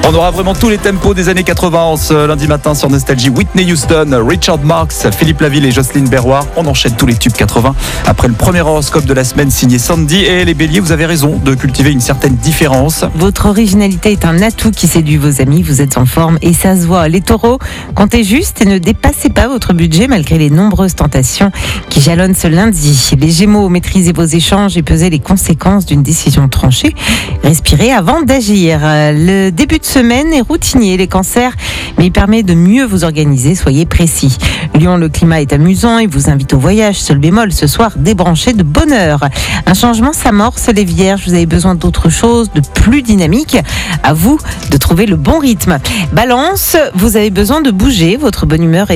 On aura vraiment tous les tempos des années 80 en ce lundi matin sur Nostalgie. Whitney Houston, Richard Marx, Philippe Laville et Jocelyne Berroir. On enchaîne tous les tubes 80 après le premier horoscope de la semaine signé Sandy. Et les béliers, vous avez raison de cultiver une certaine différence. Votre originalité est un atout qui séduit vos amis, vous êtes en forme et ça se voit. Les taureaux, comptez juste et ne dépassez pas votre budget malgré les nombreuses tentations qui jalonnent ce lundi. Les gémeaux, maîtrisez vos échanges et pesez les conséquences d'une décision tranchée. Respirez avant d'agir. Le début de semaine est routinier, les cancers, mais il permet de mieux vous organiser, soyez précis. Lion, le climat est amusant et vous invite au voyage. Seul bémol, ce soir, débranchez de bonne heure. Un changement s'amorce, les vierges, vous avez besoin d'autre chose, de plus dynamique. À vous de trouver le bon rythme. Balance, vous avez besoin de bouger, votre bonne humeur est